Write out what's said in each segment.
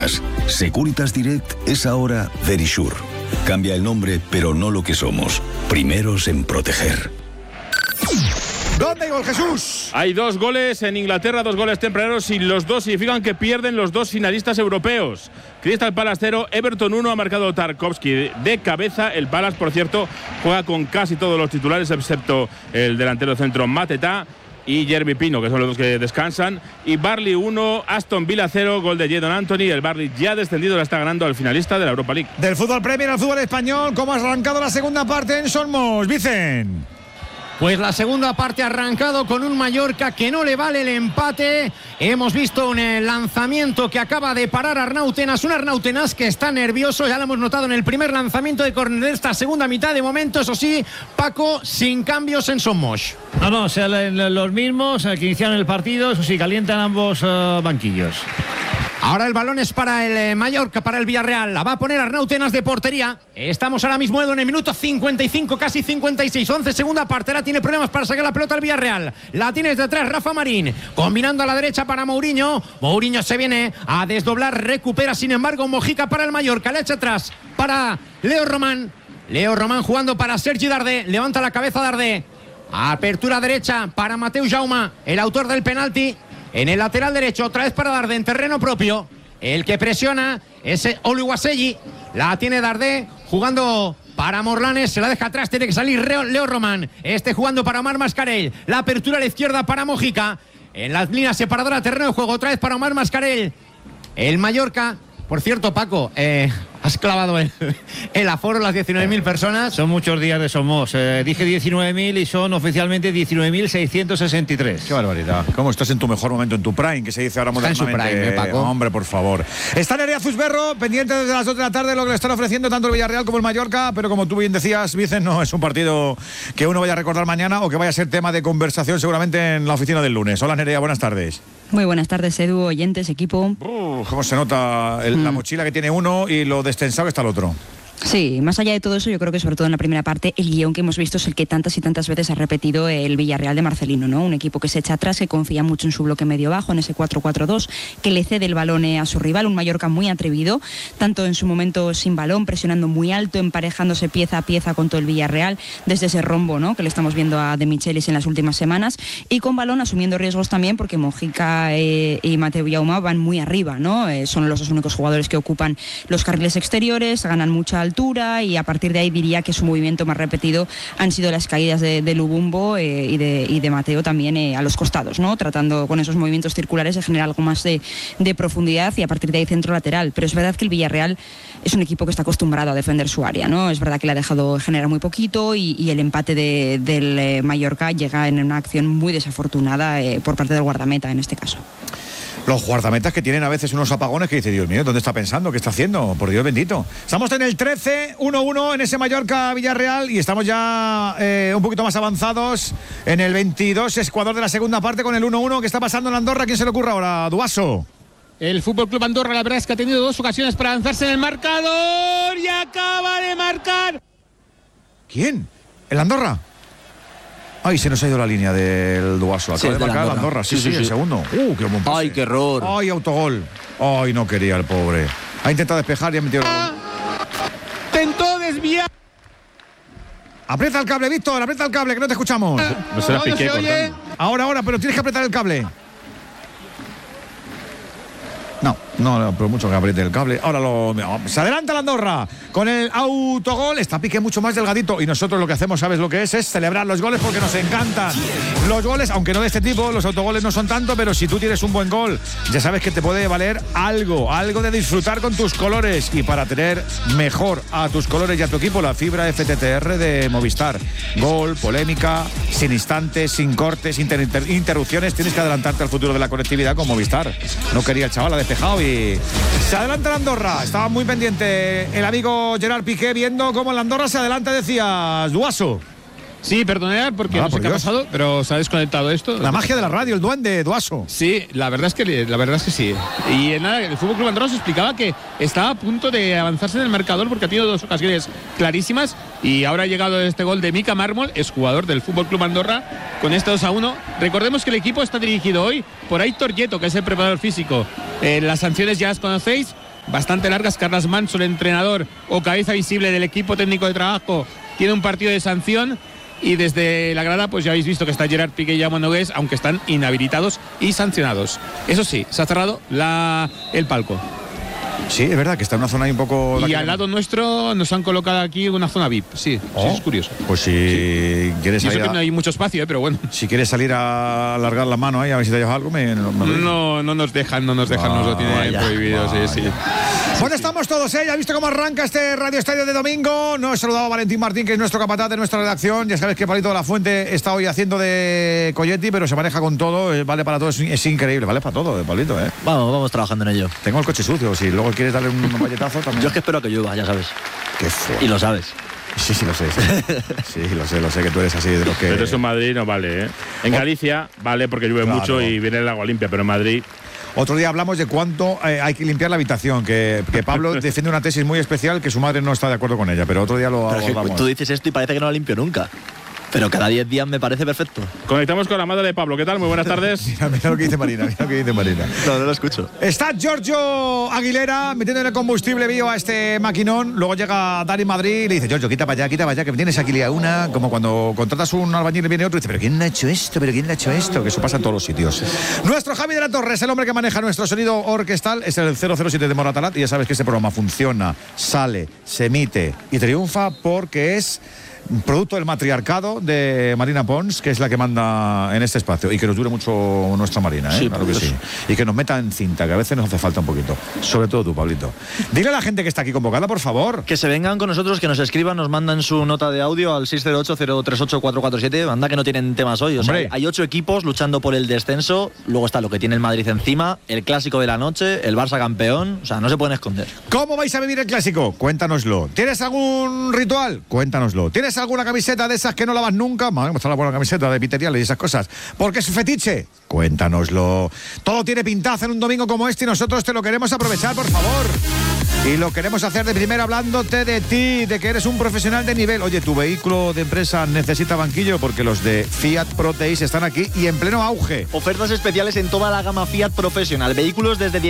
Securitas Direct es ahora Verisure. Cambia el nombre, pero no lo que somos. Primeros en proteger. ¿Dónde hay gol, Jesús? Hay 2 goles en Inglaterra, 2 goles tempraneros, y los 2 significan que pierden los 2 finalistas europeos. Crystal Palace 0, Everton 1, ha marcado Tarkowski de cabeza. El Palace, por cierto, juega con casi todos los titulares, excepto el delantero centro Mateta y Jeremy Pino, que son los dos que descansan. Y Burnley 1, Aston Villa 0, gol de Jadon Anthony. El Burnley ya descendido, la está ganando al finalista de la Europa League. Del fútbol Premier al fútbol español, ¿cómo ha arrancado la segunda parte en Somos, Vicen? Pues la segunda parte ha arrancado con un Mallorca que no le vale el empate. Hemos visto un lanzamiento que acaba de parar Arnautenas, un Arnautenas que está nervioso, ya lo hemos notado en el primer lanzamiento de córner de esta segunda mitad. De momento, eso sí, Paco, sin cambios en Somos. No, o sea, los mismos que iniciaron el partido, eso sí, calientan ambos banquillos. Ahora el balón es para el Mallorca, para el Villarreal. La va a poner Arnautenas de portería. Estamos ahora mismo en el minuto 55, casi 56. 11, segunda parte. Ahora tiene problemas para sacar la pelota al Villarreal. La tiene desde atrás Rafa Marín. Combinando a la derecha para Mourinho. Mourinho se viene a desdoblar. Recupera, sin embargo, Mojica para el Mallorca. Le echa atrás para Leo Román. Leo Román jugando para Sergi Darder. Levanta la cabeza Darder. Apertura derecha para Mateu Jauma, el autor del penalti. En el lateral derecho, otra vez para Darder en terreno propio. El que presiona es Oluwaseyi. La tiene Darder jugando para Morlanes. Se la deja atrás, tiene que salir Leo Román. Jugando para Omar Mascarell. La apertura a la izquierda para Mojica. En las líneas separadoras, terreno de juego, otra vez para Omar Mascarell. El Mallorca. Por cierto, Paco, has clavado el aforo, las 19.000 personas. Son muchos días de Somos. Dije 19.000 y son oficialmente 19.663. Qué barbaridad. ¿Cómo estás en tu mejor momento, en tu prime, que se dice ahora modernamente? Está en su prime, Paco. Hombre, por favor. Está Nerea Zusberro, pendiente desde las 2 de la tarde lo que le están ofreciendo tanto el Villarreal como el Mallorca, pero como tú bien decías, Vicen, no es un partido que uno vaya a recordar mañana o que vaya a ser tema de conversación seguramente en la oficina del lunes. Hola, Nerea, buenas tardes. Muy buenas tardes, Edu, oyentes, equipo. ¿Cómo se nota la mochila que tiene uno y lo destensado que está el otro? Sí, más allá de todo eso, yo creo que sobre todo en la primera parte el guión que hemos visto es el que tantas y tantas veces ha repetido el Villarreal de Marcelino, ¿no? Un equipo que se echa atrás, que confía mucho en su bloque medio-bajo, en ese 4-4-2, que le cede el balón a su rival, un Mallorca muy atrevido, tanto en su momento sin balón, presionando muy alto, emparejándose pieza a pieza con todo el Villarreal, desde ese rombo, ¿no?, que le estamos viendo a De Michelis en las últimas semanas, y con balón asumiendo riesgos también, porque Mojica y Mateu Jauma van muy arriba, ¿no? Son los dos únicos jugadores que ocupan los carriles exteriores, ganan mucha altura, y a partir de ahí diría que su movimiento más repetido han sido las caídas de Lubumbo y de Mateo también a los costados, ¿no?, tratando con esos movimientos circulares de generar algo más de profundidad, y a partir de ahí centro lateral. Pero es verdad que el Villarreal es un equipo que está acostumbrado a defender su área, ¿no? Es verdad que le ha dejado generar muy poquito, y el empate del Mallorca llega en una acción muy desafortunada por parte del guardameta en este caso. Los guardametas que tienen a veces unos apagones que dice, Dios mío, ¿dónde está pensando? ¿Qué está haciendo? Por Dios bendito. Estamos en el 13, 1-1 en ese Mallorca-Villarreal, y estamos ya un poquito más avanzados en el 22, Ecuador de la segunda parte, con el 1-1 que está pasando en Andorra. ¿Quién se le ocurre ahora? Duaso. El Fútbol Club Andorra, la verdad es que ha tenido 2 ocasiones para lanzarse en el marcador y acaba de marcar. ¿Quién? ¿El Andorra? Ay, se nos ha ido la línea del Duaso. Acaba de marcar el Andorra. Sí, el segundo. Qué buen pase. Ay, qué error. Ay, autogol. Ay, no quería el pobre. Ha intentado despejar y ha metido. Intentó desviar. Aprieta el cable, Víctor, aprieta el cable, que no te escuchamos. No se la piqué cortando. Ahora, pero tienes que apretar el cable. No, pero mucho que apriete el cable. Ahora se adelanta la Andorra con el autogol. Está Piqué mucho más delgadito, y nosotros lo que hacemos, ¿sabes lo que es? Es celebrar los goles, porque nos encantan los goles, aunque no de este tipo. Los autogoles no son tanto, pero si tú tienes un buen gol, ya sabes que te puede valer algo de disfrutar con tus colores. Y para tener mejor a tus colores y a tu equipo, la fibra FTTR de Movistar. Gol, polémica, sin instantes, sin cortes, interrupciones. Tienes que adelantarte al futuro de la conectividad con Movistar. No quería el chaval, ha despejado y se adelanta la Andorra. Estaba muy pendiente el amigo Gerard Piqué viendo cómo la Andorra se adelanta, decías, Duaso. Sí, perdonad porque no sé qué ha pasado, pero se ha desconectado esto. La magia de la radio, el duende, Duaso. Sí, la verdad es que sí. Y nada, el Fútbol Club Andorra se explicaba que estaba a punto de avanzarse en el marcador porque ha tenido 2 ocasiones clarísimas, y ahora ha llegado este gol de Mika Mármol, es jugador del Fútbol Club Andorra, con este 2-1. Recordemos que el equipo está dirigido hoy por Aitor Yeto, que es el preparador físico. Las sanciones ya las conocéis. bastante largas. Carles Manso, el entrenador o cabeza visible del equipo técnico de trabajo, tiene un partido de sanción. Y desde la grada, pues ya habéis visto que está Gerard Piqué y Jaume Nogués, aunque están inhabilitados y sancionados. Eso sí, se ha cerrado el palco. Sí, es verdad que está en una zona ahí un poco... Y al lado nuestro nos han colocado aquí una zona VIP. Sí, sí, es curioso. Pues si quieres salir... Y eso que no hay mucho espacio, pero bueno. Si quieres salir a alargar la mano ahí, a ver si te llevas algo, no nos dejan, nos lo tienen prohibido, sí. Pues estamos todos, ¿eh? Ya has visto cómo arranca este Radio Estadio de domingo. Nos he saludado a Valentín Martín, que es nuestro capataz de nuestra redacción. Ya sabes que Palito de la Fuente está hoy haciendo de Coyetti, pero se maneja con todo, vale para todo, es increíble, vale para todo, Pablito, ¿eh? Vamos trabajando en ello. Tengo el coche sucio, si luego quieres darle un valletazo también. Yo es que espero que llueva, ya sabes. Qué fuerte. Y lo sabes. Sí, lo sé. Sí, lo sé que tú eres así de los que... Pero eso en Madrid no vale, ¿eh? En Galicia vale porque llueve mucho y viene el agua limpia, pero en Madrid... Otro día hablamos de cuánto hay que limpiar la habitación, que Pablo defiende una tesis muy especial que su madre no está de acuerdo con ella, pero otro día lo abordamos. Tú dices esto y parece que no la limpio nunca. Pero cada 10 días me parece perfecto. Conectamos con la madre de Pablo. ¿Qué tal? Muy buenas tardes. mira lo que dice Marina, No lo escucho. Está Giorgio Aguilera metiéndole combustible bio a este maquinón. Luego llega Dani Madrid y le dice: Giorgio, quita para allá, que tienes aquí una. Como cuando contratas un albañil y viene otro y dice: ¿pero quién le ha hecho esto? Que eso pasa en todos los sitios. Nuestro Javi de la Torre es el hombre que maneja nuestro sonido orquestal. Es el 007 de Moratalaz. Y ya sabes que este programa funciona, sale, se emite y triunfa porque es producto del matriarcado de Marina Pons, que es la que manda en este espacio, y que nos dure mucho nuestra Marina, ¿eh? Sí, claro que sí. Y que nos meta en cinta, que a veces nos hace falta un poquito. Sobre todo tú, Pablito. Dile a la gente que está aquí convocada, por favor. Que se vengan con nosotros, que nos escriban, nos mandan su nota de audio al 608-038-447. Anda que no tienen temas hoy. O sea, hay 8 equipos luchando por el descenso. Luego está lo que tiene el Madrid encima, el clásico de la noche, el Barça campeón. O sea, no se pueden esconder. ¿Cómo vais a vivir el clásico? Cuéntanoslo. ¿Tienes algún ritual? Cuéntanoslo. ¿Tienes alguna camiseta de esas que no lavas nunca? Vamos a mostrar la buena camiseta de Piterial y esas cosas. ¿Por qué es fetiche? Cuéntanoslo. Todo tiene pintaza en un domingo como este y nosotros te lo queremos aprovechar, por favor. Y lo queremos hacer de primera hablándote de ti, de que eres un profesional de nivel. Oye, tu vehículo de empresa necesita banquillo porque los de Fiat Proteis están aquí y en pleno auge. Ofertas especiales en toda la gama Fiat Professional. Vehículos desde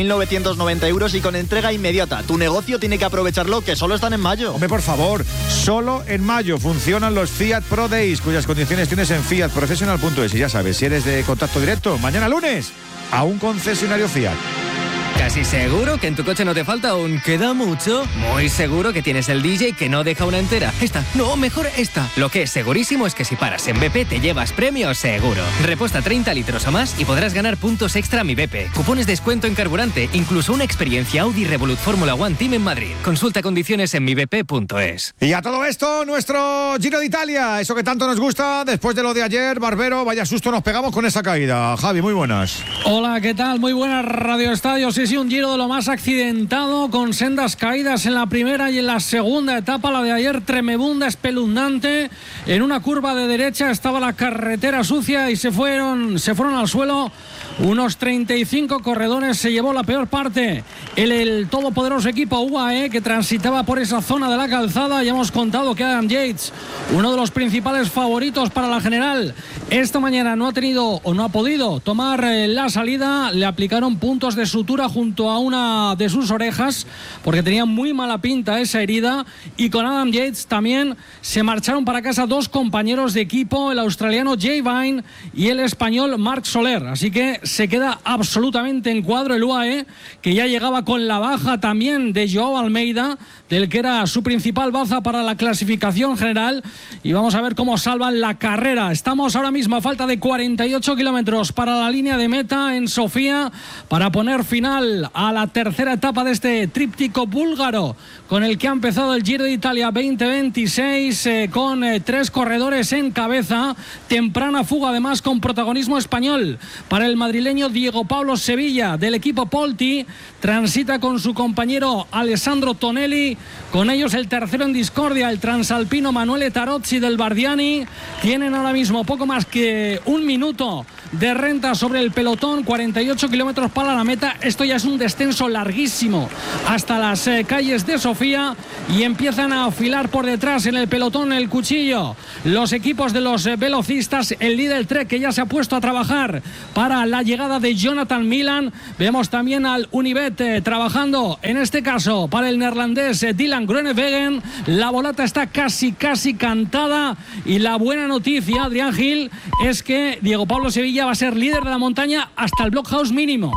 17.990 euros y con entrega inmediata. Tu negocio tiene que aprovecharlo, que solo están en mayo. Hombre, por favor, solo en mayo funcionan los Fiat Pro Days, cuyas condiciones tienes en fiatprofessional.es. Y ya sabes, si eres de contacto directo, mañana lunes, a un concesionario Fiat. ¿Casi seguro que en tu coche no te falta un queda mucho? Muy seguro que tienes el DJ que no deja una entera. Esta, no, mejor esta. Lo que es segurísimo es que si paras en BP te llevas premios seguro. Repuesta 30 litros o más y podrás ganar puntos extra a Mi BP. Cupones de descuento en carburante, incluso una experiencia Audi Revolut Fórmula One Team en Madrid. Consulta condiciones en mibp.es. Y a todo esto, nuestro Giro de Italia. Eso que tanto nos gusta, después de lo de ayer, Barbero, vaya susto nos pegamos con esa caída. Javi, muy buenas. Hola, ¿qué tal? Muy buenas, Radio Estadio. Sí, un Giro de lo más accidentado, con sendas caídas en la primera y en la segunda etapa. La de ayer tremebunda, espeluznante. En una curva de derecha estaba la carretera sucia y se fueron al suelo unos 35 corredores. Se llevó la peor parte el todopoderoso equipo UAE, que transitaba por esa zona de la calzada. Ya hemos contado que Adam Yates, uno de los principales favoritos para la general, esta mañana no ha tenido o no ha podido tomar la salida. Le aplicaron puntos de sutura junto a una de sus orejas porque tenía muy mala pinta esa herida, y con Adam Yates también se marcharon para casa 2 compañeros de equipo, el australiano Jay Vine y el español Marc Soler. Así que se queda absolutamente en cuadro el UAE, que ya llegaba con la baja también de Joao Almeida, del que era su principal baza para la clasificación general, y vamos a ver cómo salvan la carrera. Estamos ahora mismo a falta de 48 kilómetros para la línea de meta en Sofía, para poner final a la tercera etapa de este tríptico búlgaro con el que ha empezado el Giro de Italia 2026, con 3 corredores en cabeza. Temprana fuga además con protagonismo español para el madrileño Diego Pablo Sevilla del equipo Polti. Transita con su compañero Alessandro Tonelli, con ellos el tercero en discordia, el transalpino Manuele Tarozzi del Bardiani. Tienen ahora mismo poco más que un minuto de renta sobre el pelotón, 48 kilómetros para la meta. Esto ya es un descenso larguísimo hasta las calles de Sofía y empiezan a afilar por detrás en el pelotón el cuchillo los equipos de los velocistas. El líder Trek, que ya se ha puesto a trabajar para la llegada de Jonathan Milan. Vemos también al Unibet trabajando, en este caso para el neerlandés Dylan Groenewegen. La volata está casi cantada y la buena noticia, Adrián Gil, es que Diego Pablo Sevilla va a ser líder de la montaña hasta el Blockhouse mínimo.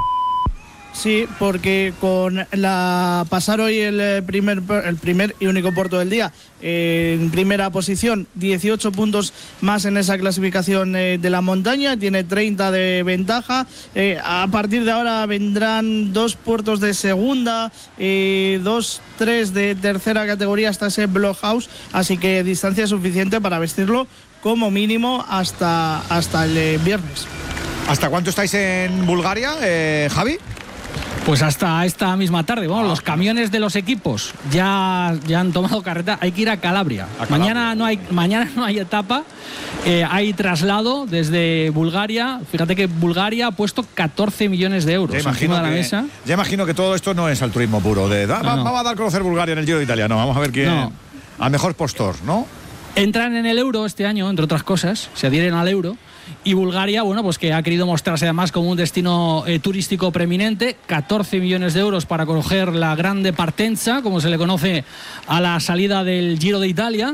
Sí, porque con pasar hoy el primer y único puerto del día en primera posición, 18 puntos más en esa clasificación de la montaña, tiene 30 de ventaja. A partir de ahora vendrán 2 puertos de segunda, 3 de tercera categoría hasta ese Blockhouse, así que distancia suficiente para vestirlo como mínimo hasta el viernes. ¿Hasta cuánto estáis en Bulgaria, Javi? Pues hasta esta misma tarde. Bueno, los camiones de los equipos ya han tomado carreta. Hay que ir a Calabria. Mañana no hay etapa. Hay traslado desde Bulgaria. Fíjate que Bulgaria ha puesto 14 millones de euros encima de la mesa. Ya imagino que todo esto no es altruismo puro. Vamos a dar a conocer Bulgaria en el Giro de Italia. No, vamos a ver quién al mejor postor, ¿no? Entran en el euro este año, entre otras cosas. Se adhieren al euro. Y Bulgaria, bueno, pues que ha querido mostrarse además como un destino turístico preeminente. 14 millones de euros para coger la Grande Partenza, como se le conoce a la salida del Giro de Italia.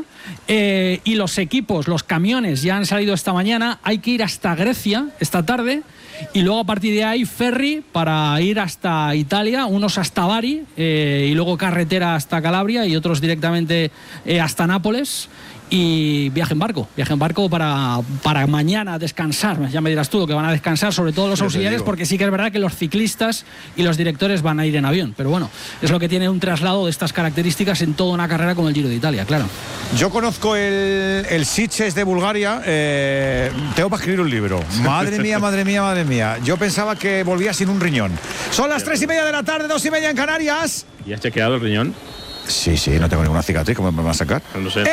Y los equipos, los camiones ya han salido esta mañana. Hay que ir hasta Grecia esta tarde. Y luego a partir de ahí ferry para ir hasta Italia, unos hasta Bari y luego carretera hasta Calabria y otros directamente hasta Nápoles. Y viaje en barco para mañana descansar. Ya me dirás tú que van a descansar, sobre todo los auxiliares, porque sí que es verdad que los ciclistas y los directores van a ir en avión, pero bueno, es lo que tiene un traslado de estas características en toda una carrera como el Giro de Italia, claro. Yo conozco el Sitges de Bulgaria. Tengo para escribir un libro. Madre mía. Yo pensaba que volvía sin un riñón. Son las 3:30 de la tarde, 2:30 en Canarias. ¿Y has chequeado el riñón? Sí, no tengo ninguna cicatriz. ¿Cómo me va a sacar? No sé.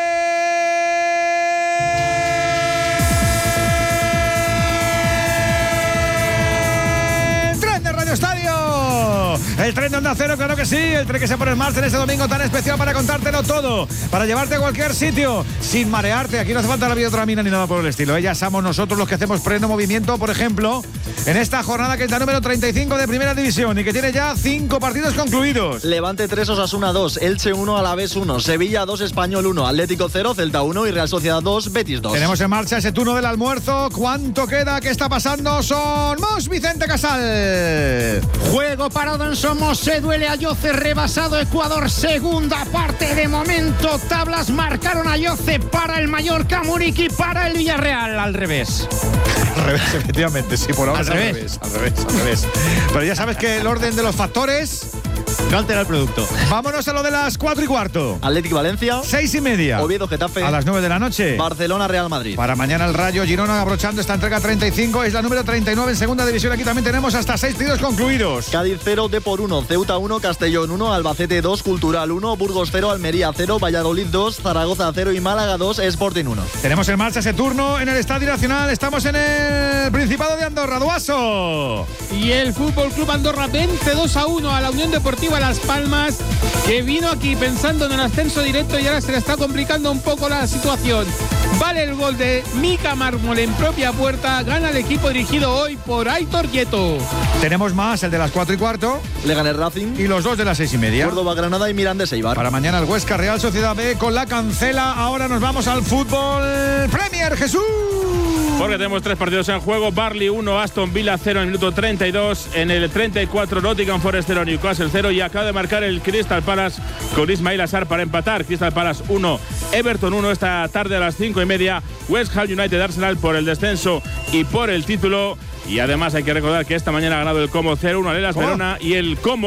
El tren de Onda Cero, claro que sí. El tren que se pone en marcha en este domingo tan especial para contártelo todo, para llevarte a cualquier sitio sin marearte. Aquí no hace falta la biotramina ni nada por el estilo. Ya somos nosotros los que hacemos pleno movimiento, por ejemplo, en esta jornada que es la número 35 de Primera División y que tiene ya 5 partidos concluidos. Levante 3, Osasuna 2, Elche 1, Alavés 1, Sevilla 2, Español 1, Atlético 0, Celta 1 y Real Sociedad 2, Betis 2. Tenemos en marcha ese turno del almuerzo. ¿Cuánto queda? ¿Qué está pasando? Somos Vicente Casal. Juego parado en Somos, se duele a Yoce, rebasado Ecuador, segunda parte de momento, tablas marcaron a Yoce para el Mallorca, Muriqui para el Villarreal, al revés. Al revés, efectivamente, sí, por ahora al revés. Pero ya sabes que el orden de los factores no altera el producto. Vámonos a lo de las 4:15. Atlético Valencia. 6:30. Oviedo Getafe. A las 9 de la noche. Barcelona Real Madrid. Para mañana el Rayo Girona, abrochando esta entrega 35. Es la número 39 en segunda división. Aquí también tenemos hasta 6 partidos concluidos. Cádiz 0, Depor 1, Ceuta 1, Castellón 1, Albacete 2, Cultural 1, Burgos 0, Almería 0, Valladolid 2, Zaragoza 0 y Málaga 2, Sporting 1. Tenemos en marcha ese turno en el Estadio Nacional. Estamos en el Principado de Andorra. Duaso. Y el Fútbol Club Andorra vence 2-1 a la Unión Deportiva Las Palmas, que vino aquí pensando en el ascenso directo y ahora se le está complicando un poco la situación. Vale el gol de Mika Mármol en propia puerta. Gana el equipo dirigido hoy por Aitor Yeto. Tenemos más, el de las 4:15. Leganés Racing. Y los dos de las 6:30. Córdoba Granada y Mirandés Eibar. Para mañana el Huesca Real Sociedad B con la Cancela. Ahora nos vamos al fútbol Premier, Jesús. Porque tenemos 3 partidos en juego. Burnley 1, Aston Villa 0 en el minuto 32. En el 34, Nottingham Forest 0, Newcastle 0. Y acaba de marcar el Crystal Palace con Ismail Assar para empatar. Crystal Palace 1, Everton 1. Esta tarde a las 5:30. West Ham United Arsenal por el descenso y por el título. Y además hay que recordar que esta mañana ha ganado el Como 0-1 al Hellas Verona y el Como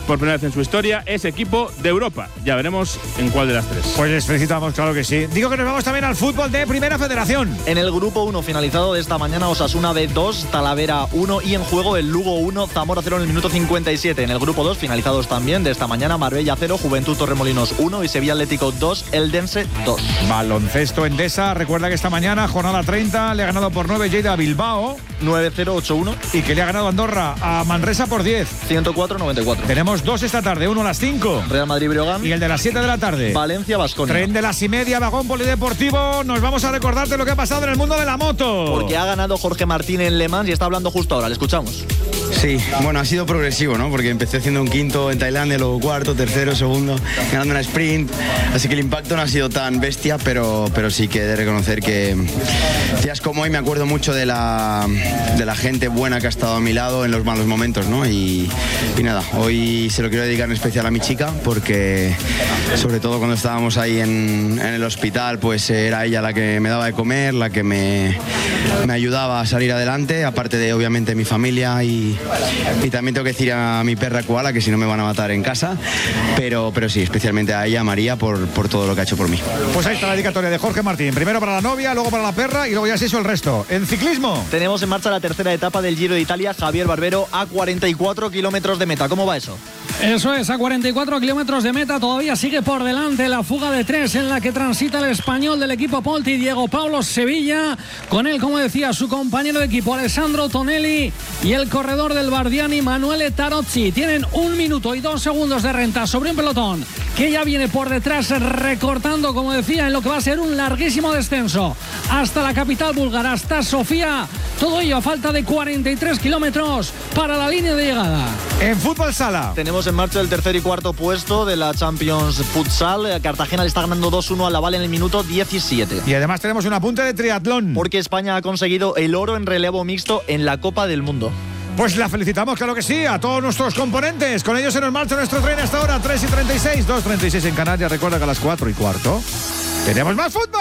por primera vez en su historia, es equipo de Europa. Ya veremos en cuál de las tres. Pues les felicitamos, claro que sí. Digo que nos vamos también al fútbol de Primera Federación. En el grupo 1 finalizado de esta mañana, Osasuna B2, Talavera 1 y en juego el Lugo 1, Zamora 0 en el minuto 57. En el grupo 2 finalizados también de esta mañana, Marbella 0, Juventud Torremolinos 1 y Sevilla Atlético 2, Eldense 2. Baloncesto Endesa, recuerda que esta mañana, jornada 30, le ha ganado por 9 Lleida a Bilbao. 9-0-8-1. Y que le ha ganado Andorra a Manresa por 10. 104-94. Tenemos dos esta tarde, uno a las 5. Real Madrid-Breogán. Y el de las 7 de la tarde. Valencia-Baskonia. Tren de las y media, vagón polideportivo. Nos vamos a recordarte lo que ha pasado en el mundo de la moto. Porque ha ganado Jorge Martín en Le Mans y está hablando justo ahora. Le escuchamos. Sí, bueno, ha sido progresivo, ¿no? Porque empecé haciendo un quinto en Tailandia, luego cuarto, tercero, segundo, ganando una sprint. Así que el impacto no ha sido tan bestia, pero sí que he de reconocer que días como hoy me acuerdo mucho de la gente buena que ha estado a mi lado en los malos momentos, ¿no? Y nada, hoy se lo quiero dedicar en especial a mi chica, porque sobre todo cuando estábamos ahí en el hospital, pues era ella la que me daba de comer, la que me ayudaba a salir adelante, aparte de obviamente mi familia y también tengo que decir a mi perra Koala, que si no me van a matar en casa, pero sí, especialmente a ella, María, por todo lo que ha hecho por mí. Pues ahí está la dedicatoria de Jorge Martín, primero para la novia, luego para la perra y luego ya se hizo el resto. En ciclismo tenemos en marcha la tercera etapa del Giro de Italia, Javier Barbero, a 44 kilómetros de meta. ¿Cómo va eso? Eso es, a 44 kilómetros de meta todavía sigue por delante la fuga de 3 en la que transita el español del equipo Polti, Diego Paulo Sevilla, con él, como decía, su compañero de equipo Alessandro Tonelli y el corredor del Bardiani Manuele Tarozzi. Tienen 1 minuto y 2 segundos de renta sobre un pelotón que ya viene por detrás recortando, como decía, en lo que va a ser un larguísimo descenso hasta la capital búlgara, hasta Sofía. Todo ello a falta de 43 kilómetros para la línea de llegada. En fútbol sala tenemos en marcha el tercer y cuarto puesto de la Champions Futsal. Cartagena le está ganando 2-1 a Laval en el minuto 17. Y además tenemos un apunte de triatlón, porque España ha conseguido el oro en relevo mixto en la Copa del Mundo. Pues la felicitamos, claro que sí, a todos nuestros componentes. Con ellos se nos marcha nuestro tren hasta ahora, 3:36, 2:36 en Canarias. Recuerda que a las 4:15 tenemos más fútbol.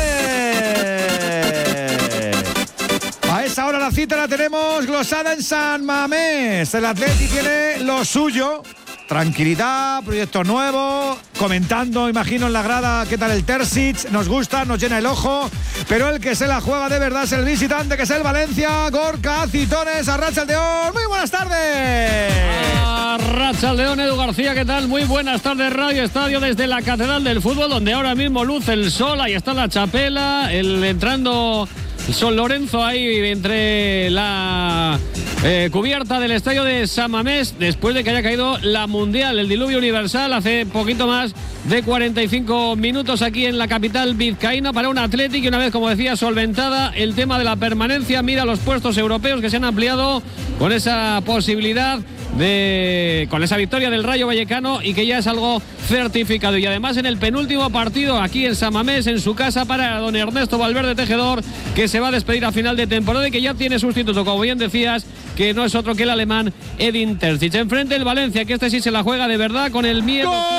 A esa hora la cita la tenemos glosada en San Mamés. El Atleti tiene lo suyo. Tranquilidad, proyecto nuevo, comentando, imagino, en la grada qué tal el Terzic, nos gusta, nos llena el ojo, pero el que se la juega de verdad es el visitante, que es el Valencia. Gorka Citones, Arratsaldeon, muy buenas tardes. Arratsaldeon, Edu García, ¿qué tal? Muy buenas tardes, Radio Estadio, desde la Catedral del Fútbol, donde ahora mismo luce el sol, ahí está la chapela, entrando San Lorenzo ahí entre la cubierta del estadio de San Mamés, después de que haya caído la Mundial, el diluvio universal, hace poquito más de 45 minutos aquí en la capital vizcaína, para un Athletic, y una vez, como decía, solventada el tema de la permanencia, mira los puestos europeos que se han ampliado con esa posibilidad con esa victoria del Rayo Vallecano, y que ya es algo certificado. Y además en el penúltimo partido aquí en San Mamés, en su casa, para don Ernesto Valverde Tejedor, que se va a despedir a final de temporada y que ya tiene sustituto, como bien decías, que no es otro que el alemán Edin Terzic. Enfrente el Valencia, que este sí se la juega de verdad, con el miedo. ¡Gol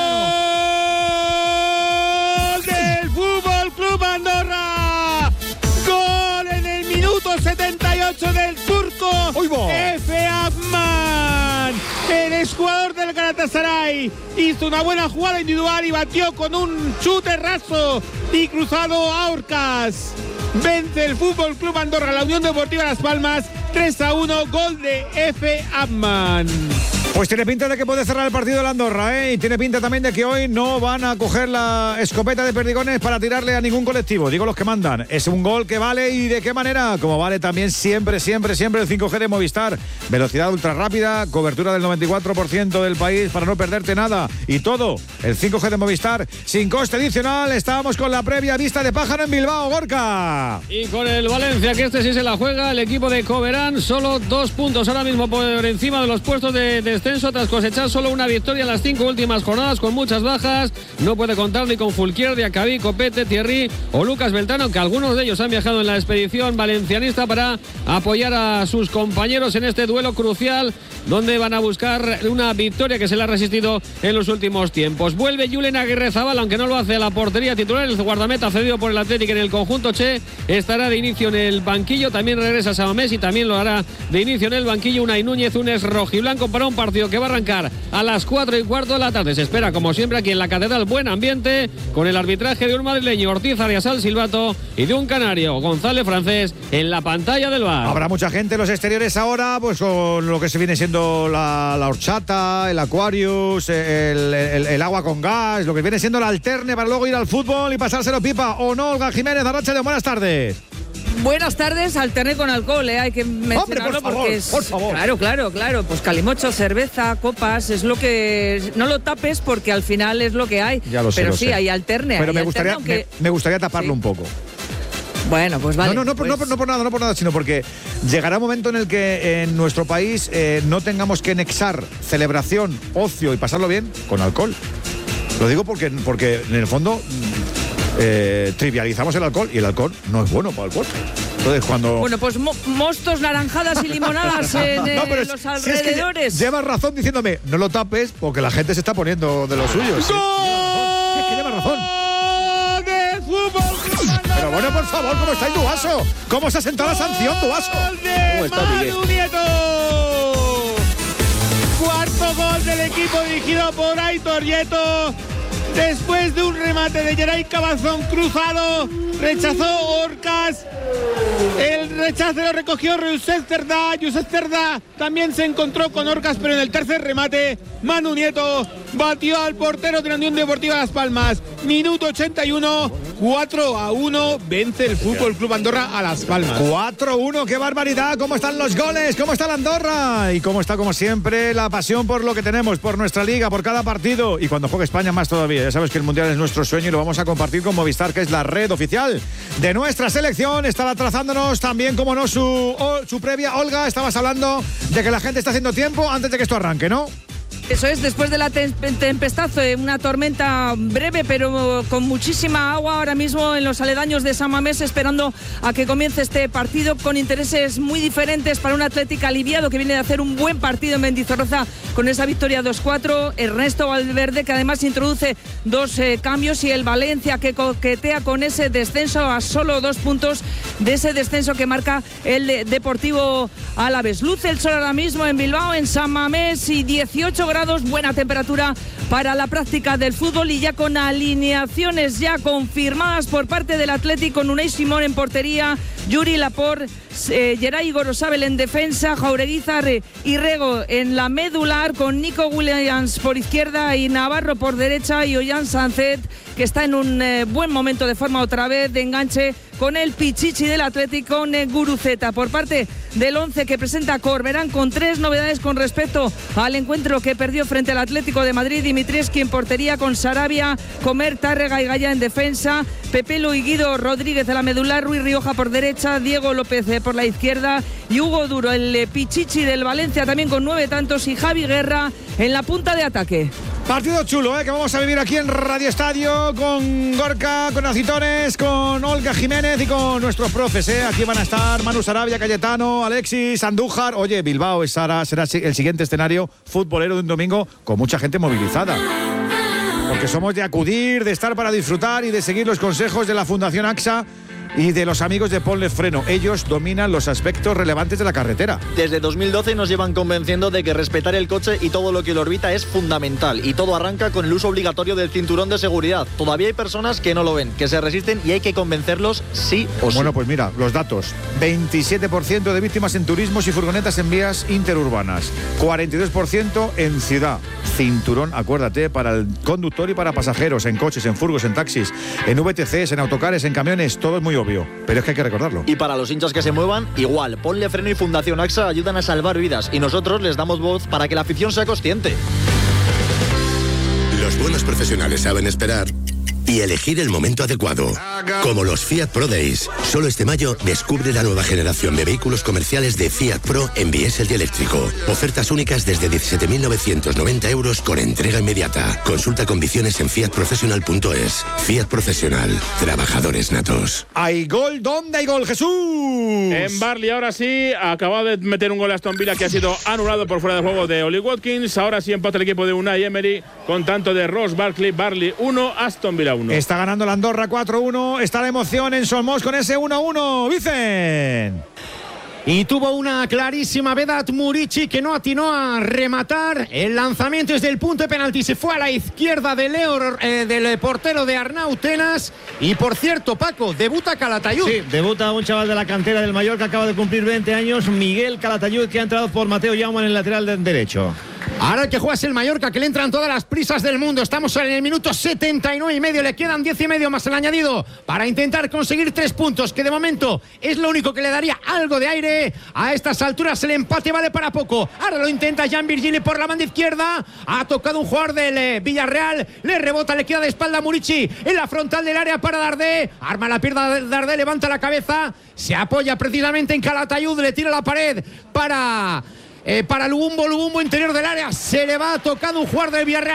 del Fútbol Club Andorra! ¡Gol en el minuto 78 del turco Efe Abman! El exjugador del Galatasaray hizo una buena jugada individual y batió con un chute raso y cruzado a Orcas. Vence el Fútbol Club Andorra, la Unión Deportiva Las Palmas, 3-1, gol de Efe Abman. Pues tiene pinta de que puede cerrar el partido de la Andorra, ¿eh? Y tiene pinta también de que hoy no van a coger la escopeta de perdigones para tirarle a ningún colectivo, digo los que mandan. Es un gol que vale, ¿y de qué manera? Como vale también siempre el 5G de Movistar. Velocidad ultra rápida, cobertura del 94% del país para no perderte nada. Y todo, el 5G de Movistar, sin coste adicional. Estábamos con la previa vista de pájaro en Bilbao, Gorka. Y con el Valencia, que este sí se la juega, el equipo de Coberán, solo 2 puntos ahora mismo por encima de los puestos de descenso, tras cosechar solo una victoria en las 5 últimas jornadas, con muchas bajas. No puede contar ni con Fulquier, Diacabí, Copete, Thierry o Lucas Beltrán, aunque algunos de ellos han viajado en la expedición valencianista para apoyar a sus compañeros en este duelo crucial, donde van a buscar una victoria que se le ha resistido en los últimos tiempos. Vuelve Julen Aguirrezabal, aunque no lo hace a la portería titular. El guardameta cedido por el Atlético en el conjunto Che estará de inicio en el banquillo. También regresa Samamés y también lo hará de inicio en el banquillo Unai Núñez, un ex rojiblanco, para un partido partido que va a arrancar a las 4:15 de la tarde. Se espera, como siempre, aquí en la Catedral, buen ambiente, con el arbitraje de un madrileño, Ortiz Arias al silbato, y de un canario, González Francés, en la pantalla del VAR. Habrá mucha gente en los exteriores ahora, pues con lo que se viene siendo la horchata, el Aquarius, el agua con gas, lo que viene siendo la alterne para luego ir al fútbol y pasárselo pipa. ¿O no, Olga Jiménez? Arratsaldeon, buenas tardes. Buenas tardes, alterne con alcohol, hay que mencionarlo. Hombre, porque es, por favor. Claro, pues calimocho, cerveza, copas, es lo que no lo tapes porque al final es lo que hay. Ya lo sé, pero lo sí, sé. hay alterne. Pero hay me gustaría taparlo un poco. Bueno, pues vale. No por nada, sino porque llegará un momento en el que en nuestro país no tengamos que nexar celebración, ocio y pasarlo bien con alcohol. Lo digo porque en el fondo trivializamos el alcohol y el alcohol no es bueno para el cuerpo. Entonces cuando... Bueno, pues mostos, naranjadas y limonadas en los alrededores. Es que llevas razón diciéndome, no lo tapes porque la gente se está poniendo de los suyos. ¿Sí? Es que llevas razón. ¡Del fútbol! Pero bueno, por favor, ¿cómo está Duaso? ¿Cómo se ha sentado la sanción, Duaso? ¿Cómo está, Manu Nieto? Cuarto gol del equipo dirigido por Aitor Nieto. Después de un remate de Geray Cabazón cruzado, rechazó Orcas. El rechazo lo recogió Josep Cerdá. Josep Cerdá también se encontró con Orcas, pero en el tercer remate, Manu Nieto batió al portero de la Unión Deportiva Las Palmas. Minuto 81, 4-1, vence el Fútbol Club Andorra a Las Palmas. 4-1, qué barbaridad. ¿Cómo están los goles? ¿Cómo está la Andorra? Y cómo está, como siempre, la pasión por lo que tenemos, por nuestra liga, por cada partido. Y cuando juegue España, más todavía. Ya sabes que el Mundial es nuestro sueño y lo vamos a compartir con Movistar, que es la red oficial de nuestra selección. Estaba trazándonos también, como no, su previa. Olga, estabas hablando de que la gente está haciendo tiempo antes de que esto arranque, ¿no? Eso es, después de la tempestad, una tormenta breve pero con muchísima agua ahora mismo en los aledaños de San Mamés, esperando a que comience este partido con intereses muy diferentes para un Atlético aliviado que viene de hacer un buen partido en Mendizorroza con esa victoria 2-4. Ernesto Valverde, que además introduce dos cambios, y el Valencia, que coquetea con ese descenso a solo 2 puntos de ese descenso que marca el Deportivo Alavés. Luce el sol ahora mismo en Bilbao, en San Mamés, y 18 grados, buena temperatura para la práctica del fútbol, y ya con alineaciones ya confirmadas por parte del Atlético, con Unai Simón en portería, Yuri Laporte, Geray Gorosabel en defensa, Jaureguizar y Rego en la medular, con Nico Williams por izquierda y Navarro por derecha, y Ollán Sancet, que está en un buen momento de forma otra vez, de enganche con el Pichichi del Atlético, con Guruceta. Por parte del 11 que presenta Corberán, con 3 novedades con respecto al encuentro que perdió frente al Atlético de Madrid: Dimitrievski en portería, con Sarabia, Comer, Tárrega y Gaya en defensa, Pepelo y Guido Rodríguez de la medular, Ruiz Rioja por derecha, Diego López por la izquierda, y Hugo Duro, el Pichichi del Valencia, también con 9 tantos, y Javi Guerra en la punta de ataque. Partido chulo, que vamos a vivir aquí en Radio Estadio, con Gorka, con Acitones, con Olga Jiménez y con nuestros profes. Aquí van a estar Manu Sarabia, Cayetano, Alexis, Andújar. Oye, Bilbao será el siguiente escenario futbolero de un domingo con mucha gente movilizada. Porque somos de acudir, de estar para disfrutar y de seguir los consejos de la Fundación AXA y de los amigos de Ponle Freno. Ellos dominan los aspectos relevantes de la carretera. Desde 2012 nos llevan convenciendo de que respetar el coche y todo lo que lo orbita es fundamental, y todo arranca con el uso obligatorio del cinturón de seguridad. Todavía hay personas que no lo ven, que se resisten, y hay que convencerlos sí o sí. Bueno, pues mira, los datos: 27% de víctimas en turismos y furgonetas en vías interurbanas, 42% en ciudad. Cinturón, acuérdate, para el conductor y para pasajeros, en coches, en furgos, en taxis, en VTCs, en autocares, en camiones. Todo es muy obvio, pero es que hay que recordarlo. Y para los hinchas que se muevan, igual. Ponle Freno y Fundación AXA ayudan a salvar vidas, y nosotros les damos voz para que la afición sea consciente. Los buenos profesionales saben esperar y elegir el momento adecuado. Como los Fiat Pro Days. Solo este mayo descubre la nueva generación de vehículos comerciales de Fiat Pro en diésel y eléctrico. Ofertas únicas desde 17.990 euros con entrega inmediata. Consulta condiciones en fiatprofessional.es. Fiat Profesional. Trabajadores natos. ¿Hay gol? ¿Dónde hay gol, Jesús? En Barley, ahora sí. Acaba de meter un gol a Aston Villa que ha sido anulado por fuera de juego de Oli Watkins. Ahora sí empata el equipo de Unai Emery con tanto de Ross Barkley. Barley 1, Aston Villa 1. Está ganando la Andorra 4-1. Está la emoción en Solmos con ese 1-1. Vicen. Y tuvo una clarísima Vedat Murici que no atinó a rematar. El lanzamiento es del punto de penalti. Se fue a la izquierda de del portero de Arnau Tenas. Y por cierto, Paco, debuta Calatayud. Sí, debuta un chaval de la cantera del Mallorca, acaba de cumplir 20 años, Miguel Calatayud, que ha entrado por Mateo Jaume en el lateral derecho. Ahora el que juega es el Mallorca, que le entran todas las prisas del mundo. Estamos en el minuto 79 y medio. Le quedan 10 y medio más el añadido para intentar conseguir 3 puntos, que de momento es lo único que le daría algo de aire. A estas alturas el empate vale para poco. Ahora lo intenta Jan Virgili por la banda izquierda. Ha tocado un jugador del Villarreal. Le rebota, le queda de espalda a Murici en la frontal del área para Dardé. Arma la pierna de Dardé, levanta la cabeza. Se apoya precisamente en Calatayud. Le tira la pared para Lubumbo interior del área. Se le va tocando un jugador del Villarreal.